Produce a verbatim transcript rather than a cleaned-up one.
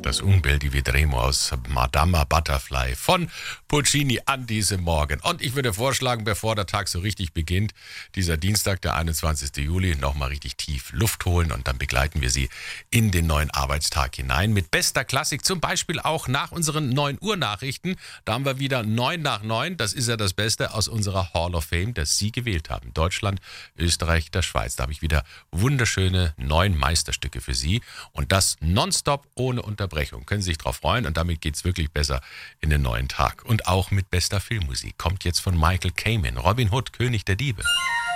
das Un bel di vedremo aus Madama Butterfly von Puccini an diesem Morgen. Und ich würde vorschlagen, bevor der Tag so richtig beginnt, dieser Dienstag, der einundzwanzigsten Juli, nochmal richtig tief Luft holen und dann begleiten wir Sie in den neuen Arbeitstag hinein mit bester Klassik, zum Beispiel auch nach unseren neun Uhr Nachrichten. Da haben wir wieder neun nach neun, das ist ja das Beste aus unserer Hall of Fame, das Sie gewählt haben. Deutschland, Österreich, der Schweiz. Da habe ich wieder wunderschöne neun Meisterstücke für Sie und das nonstop ohne Unterbrechung. Können Sie sich drauf freuen und damit geht es wirklich besser in den neuen Tag. Und auch mit bester Filmmusik kommt jetzt von Michael Kamen, Robin Hood, König der Diebe.